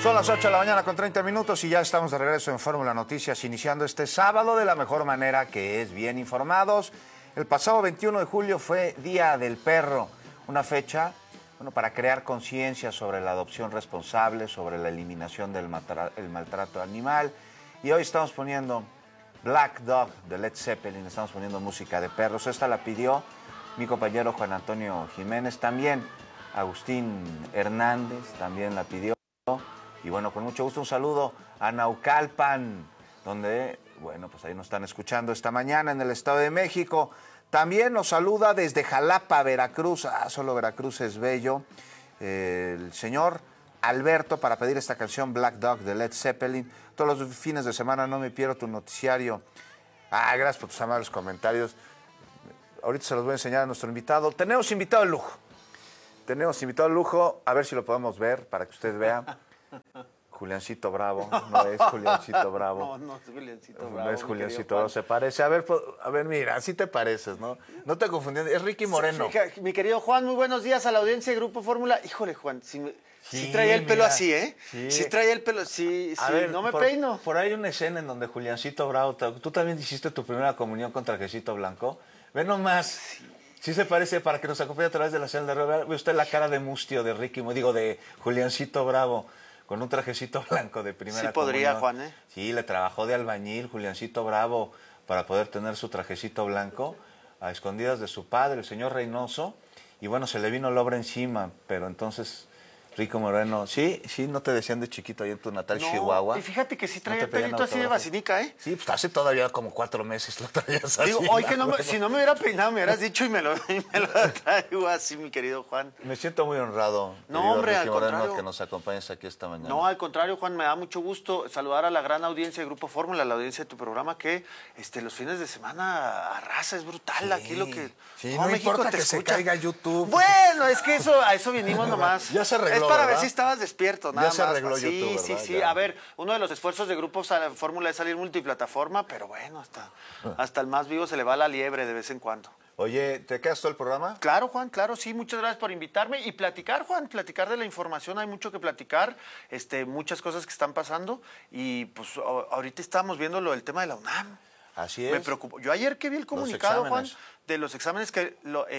Son las 8 de la mañana con 30 minutos y ya estamos de regreso en Fórmula Noticias, iniciando este sábado de la mejor manera, que es bien informados. El pasado 21 de julio fue Día del Perro, una fecha para crear conciencia sobre la adopción responsable, sobre la eliminación del maltrato animal. Y hoy estamos poniendo Black Dog de Led Zeppelin, estamos poniendo música de perros. Esta la pidió mi compañero Juan Antonio Jiménez, también Agustín Hernández también la pidió. Y bueno, con mucho gusto un saludo a Naucalpan, donde, bueno, pues ahí nos están escuchando esta mañana en el Estado de México. También nos saluda desde Jalapa, Veracruz. Solo Veracruz es bello. El señor Alberto, para pedir esta canción Black Dog de Led Zeppelin. Todos los fines de semana no me pierdo tu noticiario. Gracias por tus amables comentarios. Ahorita se los voy a enseñar a nuestro invitado. Tenemos invitado de lujo. A ver si lo podemos ver para que usted vea. Juliancito Bravo, no es Juliancito Bravo. No es Juliancito Bravo. No es Juliancito Bravo, se parece. A ver, mira, así te pareces, ¿no? No te confundí, es Ricky Moreno. Sí, mi querido Juan, muy buenos días a la audiencia de Grupo Fórmula. Híjole, Juan, sí traía el pelo así, ¿eh? Sí traía el pelo, sí, ver, no me peino. Por ahí hay una escena en donde Juliancito Bravo, tú también hiciste tu primera comunión con trajecito blanco. Ve nomás. Sí se parece, para que nos acompañe a través de la señal de radio. Ve usted la cara de mustio de Ricky, de Juliancito Bravo, con un trajecito blanco de primera comunión. Sí podría, Juan, ¿eh? Sí, le trabajó de albañil Juliancito Bravo para poder tener su trajecito blanco a escondidas de su padre, el señor Reynoso. Y bueno, se le vino la obra encima, pero entonces Rico Moreno, sí, no te decían de chiquito ahí en tu natal Chihuahua. Y fíjate que sí traía el pelito así de vacinica, ¿eh? Sí, pues hace todavía como 4 meses lo traías así. Digo, hoy que si no me hubiera peinado, me hubieras dicho y me lo traigo así, mi querido Juan. Me siento muy honrado, hombre, Ricky al Moreno, contrario, que nos acompañes aquí esta mañana. No, al contrario, Juan, me da mucho gusto saludar a la gran audiencia de Grupo Fórmula, la audiencia de tu programa, que los fines de semana arrasa, es brutal aquí lo que... Sí, no importa que se caiga YouTube. Bueno, es que a eso vinimos nomás. Ya se arregló, es para ¿verdad? ver si estabas despierto, nada más. Ya se arregló YouTube, ¿verdad? Sí. Ya. A ver, uno de los esfuerzos de Grupo Fórmula es salir multiplataforma, pero bueno, hasta el más vivo se le va la liebre de vez en cuando. Oye, ¿te quedas todo el programa? Claro, Juan, claro, sí. Muchas gracias por invitarme y platicar, Juan, platicar de la información. Hay mucho que platicar, muchas cosas que están pasando y pues ahorita estábamos viendo lo del tema de la UNAM. Así es. Me preocupó. Yo ayer que vi el comunicado, Juan, de los exámenes que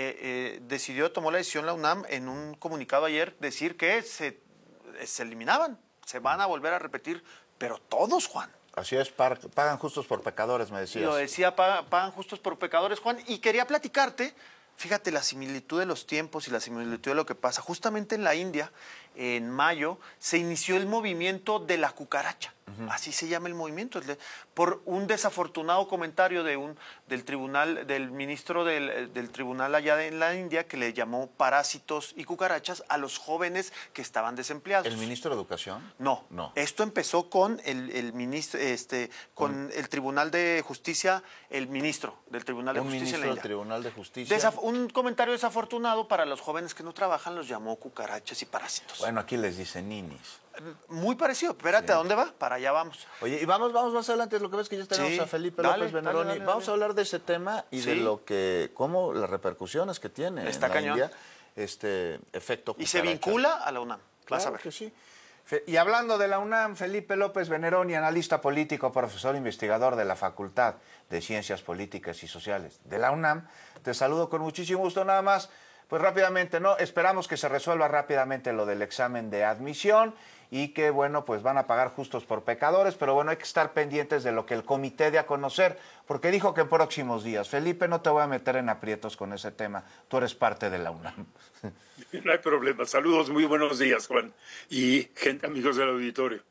tomó la decisión la UNAM en un comunicado ayer, decir que se eliminaban, se van a volver a repetir, pero todos, Juan. Así es, pagan justos por pecadores, me decías. Lo decía, pagan justos por pecadores, Juan, y quería platicarte, fíjate, la similitud de los tiempos y la similitud de lo que pasa. Justamente en la India, en mayo, se inició el movimiento de la cucaracha. Así se llama el movimiento, por un desafortunado comentario del tribunal, del ministro del tribunal allá en la India, que le llamó parásitos y cucarachas a los jóvenes que estaban desempleados. ¿El ministro de Educación? No. Esto empezó con el ministro, con el Tribunal de Justicia, el ministro del Tribunal de Justicia en la India. Del Tribunal de Justicia. Un comentario desafortunado para los jóvenes que no trabajan, los llamó cucarachas y parásitos. Bueno, aquí les dicen ninis. Muy parecido. Espérate, ¿a dónde va? Para allá vamos. Oye, y vamos más adelante. Lo que ves que ya tenemos a Felipe López Veneroni. Dale. Vamos a hablar de ese tema y de cómo las repercusiones que tiene Está en la cañón. India este efecto cucaracha. Y se vincula a la UNAM. Vas a ver. Que sí. Y hablando de la UNAM, Felipe López Veneroni, analista político, profesor investigador de la Facultad de Ciencias Políticas y Sociales de la UNAM, te saludo con muchísimo gusto. Nada más, pues rápidamente, esperamos que se resuelva rápidamente lo del examen de admisión y que, bueno, pues van a pagar justos por pecadores, pero bueno, hay que estar pendientes de lo que el comité dé a conocer, porque dijo que en próximos días. Felipe, no te voy a meter en aprietos con ese tema, tú eres parte de la UNAM. No hay problema. Saludos, muy buenos días, Juan, y amigos del auditorio.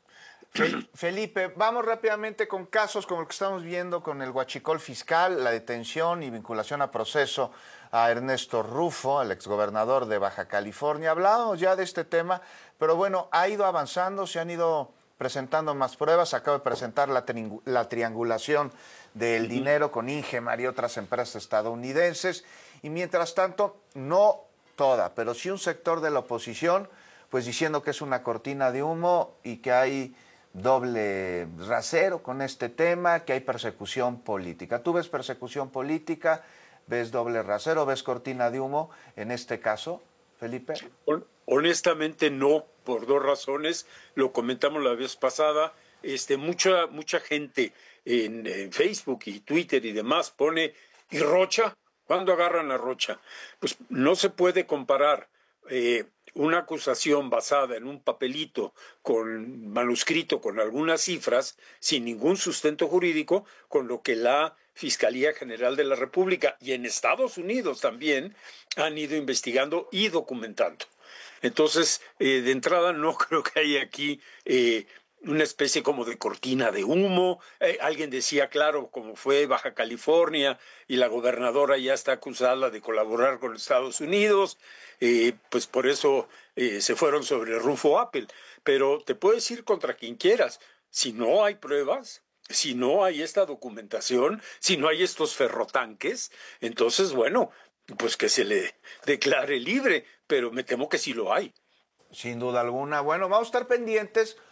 Felipe, vamos rápidamente con casos como el que estamos viendo con el huachicol fiscal, la detención y vinculación a proceso a Ernesto Rufo, al exgobernador de Baja California. Hablábamos ya de este tema, pero bueno, ha ido avanzando, se han ido presentando más pruebas. Acabo de presentar la triangulación del dinero con Ingemar y otras empresas estadounidenses. Y mientras tanto, no toda, pero sí un sector de la oposición, pues diciendo que es una cortina de humo y que hay doble rasero con este tema, que hay persecución política. ¿Tú ves persecución política? ¿Ves doble rasero? ¿Ves cortina de humo en este caso, Felipe. Honestamente no, por dos razones. Lo comentamos la vez pasada. Mucha gente en Facebook y Twitter y demás pone, ¿y Rocha? ¿Cuándo agarran a Rocha? Pues no se puede comparar una acusación basada en un papelito con manuscrito con algunas cifras sin ningún sustento jurídico con lo que la Fiscalía General de la República y en Estados Unidos también han ido investigando y documentando. Entonces, de entrada no creo que haya aquí una especie como de cortina de humo. Alguien decía, claro, como fue Baja California y la gobernadora ya está acusada de colaborar con Estados Unidos, pues por eso se fueron sobre Rufo Apple. Pero te puedes ir contra quien quieras. Si no hay pruebas, si no hay esta documentación, si no hay estos ferrotanques, entonces, bueno, pues que se le declare libre, pero me temo que sí lo hay. Sin duda alguna. Bueno, vamos a estar pendientes